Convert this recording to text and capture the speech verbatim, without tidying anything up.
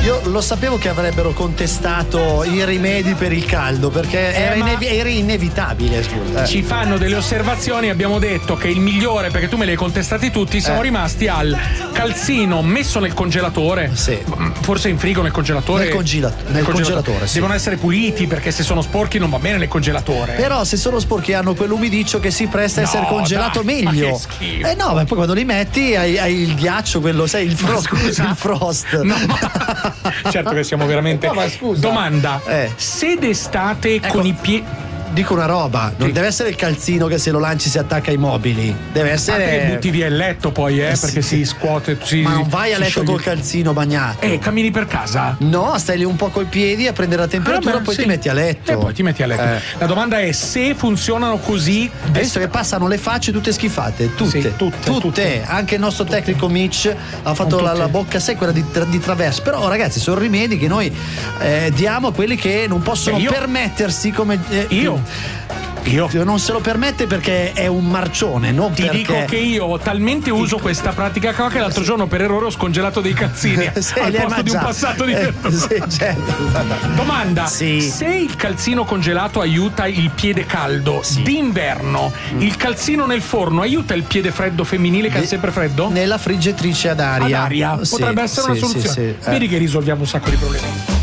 Io lo sapevo che avrebbero contestato i rimedi per il caldo perché Eh, era, ma- inevi- era inevitabile. Scusa. Eh. Ci fanno delle osservazioni, abbiamo detto che il migliore, perché tu me li hai contestati tutti, siamo Eh. rimasti al calzino messo nel congelatore, Sì. forse in frigo nel congelatore. Nel congela- nel congelatore, sì. Devono essere puliti perché se sono sporchi non va bene nel congelatore. Però se sono sporchi hanno quell'umidiccio che si presta a No, essere congelato dai, ma meglio. che schifo. Eh no, ma poi quando li metti hai, hai il ghiaccio, quello, sai, il, fro- scusa. il frost. No, ma- certo che siamo veramente. No, ma scusa. Domanda: Eh. se d'estate Ecco. con i piedi. Dico una roba, non Sì. deve essere il calzino che se lo lanci si attacca ai mobili. Deve Ah, te essere. butti via il letto poi, eh, Eh, perché sì. si scuote. Si, Ma non vai a si letto scioglie. col calzino bagnato. Eh, cammini per casa? No, stai lì un po' coi piedi a prendere la temperatura, Ah, beh, poi sì. ti metti a letto. E poi ti metti a letto. Eh. La domanda è se funzionano così. Hai visto che passano le facce tutte schifate? Tutte, Sì, tutte, tutte. Anche il nostro tecnico Mitch ha fatto la, tutte. la bocca secca quella di, tra- di traverso. Però, ragazzi, sono rimedi che noi eh, diamo a quelli che non possono Eh, io- permettersi come. eh, Io? Io? Non se lo permette perché è un marcione, non Ti perché. dico che io talmente uso questa pratica qua che l'altro giorno per errore ho scongelato dei cazzini Sì, al li hai posto di un mangiati. passato di Eh, verdura. sì, certo. Domanda: Sì. se il calzino congelato aiuta il piede caldo d'inverno, il calzino nel forno aiuta il piede freddo femminile che ha Ne- sempre freddo? Nella friggitrice ad aria. Ad aria. Sì, Potrebbe essere sì, una sì, soluzione. sì, eh. Vedi che risolviamo un sacco di problemi.